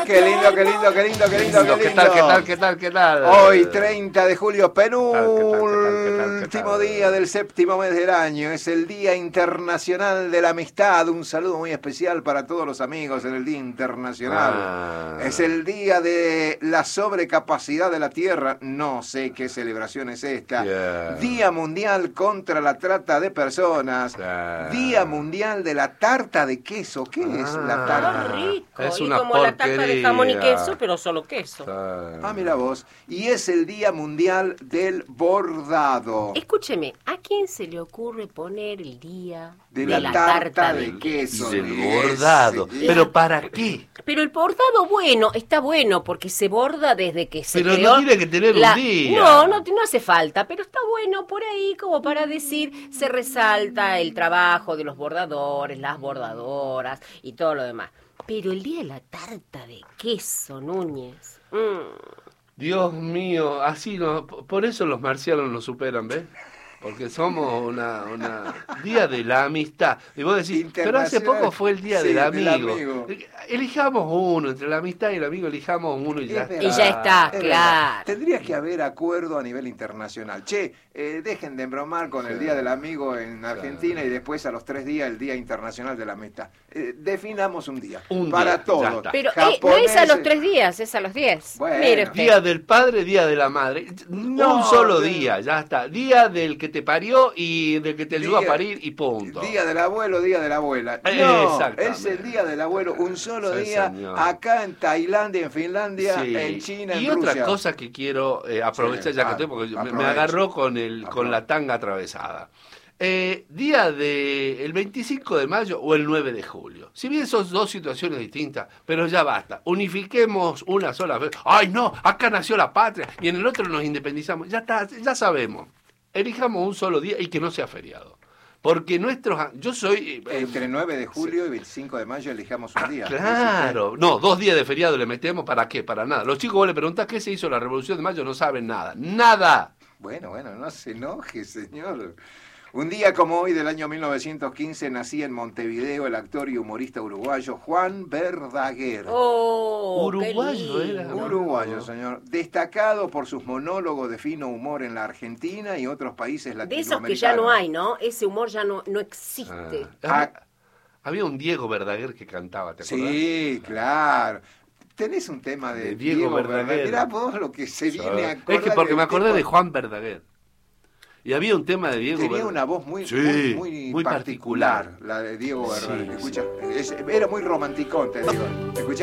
Qué lindo, qué lindo, qué lindo, qué lindo, qué lindo. ¿Qué tal, qué tal, qué tal, qué tal? Hoy, 30 de julio, ¿Qué tal? penúltimo día del séptimo mes del año. Es el Día Internacional de la Amistad. Un saludo muy especial para todos los amigos en el Día Internacional. Es el día de la sobrecapacidad de la Tierra. No sé qué celebración es esta. Día Mundial contra la Trata de Personas. Día Mundial de la Tarta de Queso. ¿Qué es la tarta? Rico. Es Y una como la tarta de jamón y porquería. queso, pero solo queso. Ah, mira vos. Y es el Día Mundial del Bordado. Escúcheme, ¿a quién se le ocurre poner el día De la tarta de queso. Del bordado. ¿Pero para qué? Pero el bordado bueno, está bueno, porque se borda desde que se Pero creó no tiene que tener un día. No hace falta, pero está bueno por ahí como para decir, se resalta el trabajo de los bordadores, las bordadoras y todo lo demás. Pero el día de la tarta de queso, Núñez. Dios mío, así no, por eso los marcianos nos superan, ¿ves? Porque somos una día de la amistad. Y vos decís, pero hace poco fue el día del amigo. Elijamos uno, entre la amistad y el amigo elijamos uno y ya está. Y ya está, Es claro. verdad. Tendría que haber acuerdo a nivel internacional. Che, dejen de embromar con el Día del Amigo en Argentina y después a los 3 días el Día Internacional de la Amistad. Definamos un día. Un para día, todos. ya está. Pero no es a los 3 días, es a los 10. Bueno. Mire usted. Día del padre, día de la madre. No, un solo día, ya está. Día del que te parió y del que te ayudó a parir y punto. Día del abuelo, día de la abuela. No, Exactamente. es el Día del abuelo, un solo Sí, día, señor. acá en Tailandia, en Finlandia, Sí. en China, en y Rusia. otra cosa que quiero aprovechar Sí, ya que estoy, porque me aprovecha. agarró con la tanga atravesada. Día el 25 de mayo o el 9 de julio. Si bien son dos situaciones distintas, pero ya basta. Unifiquemos una sola vez. ¡Ay, no! Acá nació la patria y en el otro nos independizamos. Ya está, ya sabemos. Elijamos un solo día y que no sea feriado. Porque yo soy... Entre 9 de julio y 25 de mayo elijamos un día. Claro, no, 2 días de feriado le metemos, ¿para qué? Para nada. Los chicos vos le preguntás qué se hizo la Revolución de Mayo, no saben nada. ¡Nada! Bueno, no se enoje, señor. Un día como hoy del año 1915 nacía en Montevideo el actor y humorista uruguayo Juan Verdaguer. Oh, Uruguayo qué lindo. era. Uruguayo, señor. Destacado por sus monólogos de fino humor en la Argentina y otros países De latinoamericanos. esos que ya no hay, ¿no? Ese humor ya no existe. Había un Diego Verdaguer que cantaba, ¿te acordás? Sí, claro. Tenés un tema de Diego Verdaguer. Mirá vos lo que se viene a acordar. Es que porque del me acordé tipo. de Juan Verdaguer. Y había un tema de Diego Tenía Verdaguer. una voz muy, Sí, muy particular, la de Diego Verdaguer. Sí, Escucha, era muy romanticón, te digo. Escucha.